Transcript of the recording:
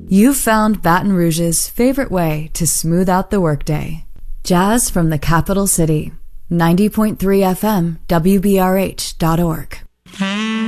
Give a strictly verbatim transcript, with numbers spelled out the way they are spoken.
You've found Baton Rouge's favorite way to smooth out the workday. Jazz from the capital city. ninety point three F M, W B R H dot org.